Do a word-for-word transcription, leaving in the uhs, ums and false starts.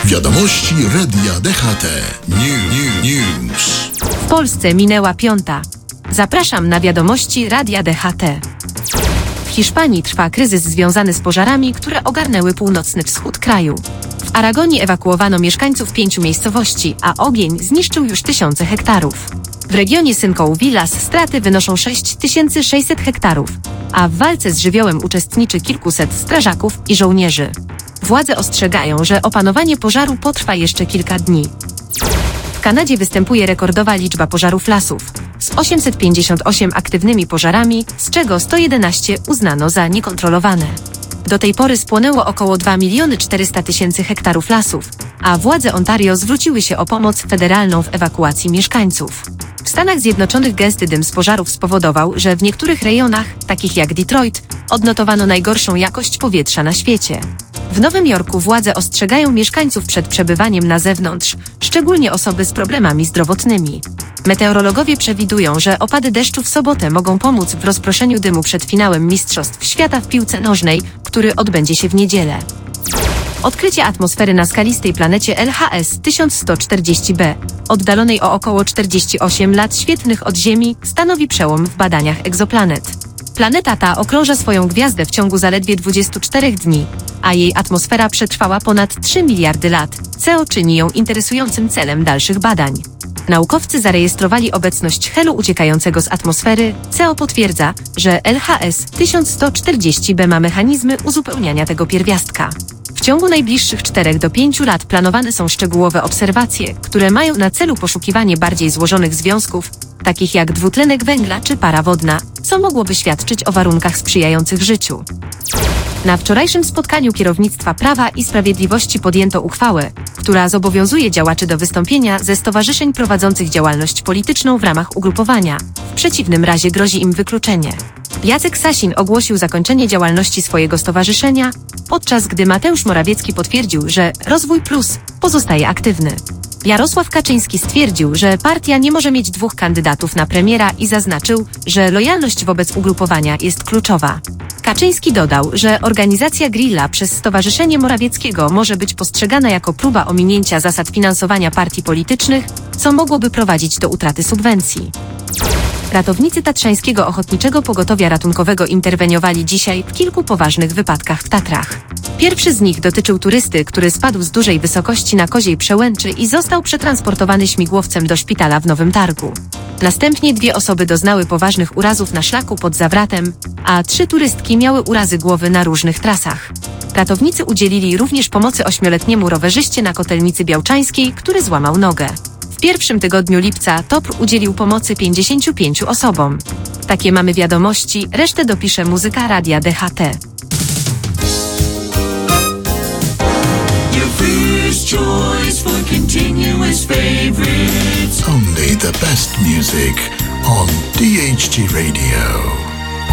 Wiadomości Radia D H T. New, new, news. W Polsce minęła piąta. Zapraszam na wiadomości Radia D H T. W Hiszpanii trwa kryzys związany z pożarami, które ogarnęły północny wschód kraju. W Aragonii ewakuowano mieszkańców pięciu miejscowości, a ogień zniszczył już tysiące hektarów. W regionie Symcoe Villas straty wynoszą sześć tysięcy sześćset hektarów, a w walce z żywiołem uczestniczy kilkuset strażaków i żołnierzy. Władze ostrzegają, że opanowanie pożaru potrwa jeszcze kilka dni. W Kanadzie występuje rekordowa liczba pożarów lasów, z osiemset pięćdziesiąt osiem aktywnymi pożarami, z czego sto jedenaście uznano za niekontrolowane. Do tej pory spłonęło około dwa miliony czterysta tysięcy hektarów lasów, a władze Ontario zwróciły się o pomoc federalną w ewakuacji mieszkańców. W Stanach Zjednoczonych gęsty dym z pożarów spowodował, że w niektórych rejonach, takich jak Detroit, odnotowano najgorszą jakość powietrza na świecie. W Nowym Jorku władze ostrzegają mieszkańców przed przebywaniem na zewnątrz, szczególnie osoby z problemami zdrowotnymi. Meteorologowie przewidują, że opady deszczu w sobotę mogą pomóc w rozproszeniu dymu przed finałem Mistrzostw Świata w piłce nożnej, który odbędzie się w niedzielę. Odkrycie atmosfery na skalistej planecie L H S tysiąc sto czterdzieści b, oddalonej o około czterdzieści osiem lat świetlnych od Ziemi, stanowi przełom w badaniach egzoplanet. Planeta ta okrąża swoją gwiazdę w ciągu zaledwie dwudziestu czterech dni, a jej atmosfera przetrwała ponad trzy miliardy lat, co czyni ją interesującym celem dalszych badań. Naukowcy zarejestrowali obecność helu uciekającego z atmosfery, co potwierdza, że L H S tysiąc sto czterdzieści b ma mechanizmy uzupełniania tego pierwiastka. W ciągu najbliższych czterech do pięciu lat planowane są szczegółowe obserwacje, które mają na celu poszukiwanie bardziej złożonych związków, takich jak dwutlenek węgla czy para wodna, co mogłoby świadczyć o warunkach sprzyjających życiu. Na wczorajszym spotkaniu kierownictwa Prawa i Sprawiedliwości podjęto uchwałę, która zobowiązuje działaczy do wystąpienia ze stowarzyszeń prowadzących działalność polityczną w ramach ugrupowania. W przeciwnym razie grozi im wykluczenie. Jacek Sasin ogłosił zakończenie działalności swojego stowarzyszenia, podczas gdy Mateusz Morawiecki potwierdził, że Rozwój Plus pozostaje aktywny. Jarosław Kaczyński stwierdził, że partia nie może mieć dwóch kandydatów na premiera i zaznaczył, że lojalność wobec ugrupowania jest kluczowa. Kaczyński dodał, że organizacja grilla przez Stowarzyszenie Morawieckiego może być postrzegana jako próba ominięcia zasad finansowania partii politycznych, co mogłoby prowadzić do utraty subwencji. Ratownicy Tatrzańskiego Ochotniczego Pogotowia Ratunkowego interweniowali dzisiaj w kilku poważnych wypadkach w Tatrach. Pierwszy z nich dotyczył turysty, który spadł z dużej wysokości na Koziej Przełęczy i został przetransportowany śmigłowcem do szpitala w Nowym Targu. Następnie dwie osoby doznały poważnych urazów na szlaku pod Zawratem, a trzy turystki miały urazy głowy na różnych trasach. Ratownicy udzielili również pomocy ośmioletniemu rowerzyście na Kotelnicy Białczańskiej, który złamał nogę. W pierwszym tygodniu lipca T O P R udzielił pomocy pięćdziesięciu pięciu osobom. Takie mamy wiadomości, resztę dopisze muzyka Radia D H T. Choice for continuous favorites. Only the best music on D H T Radio.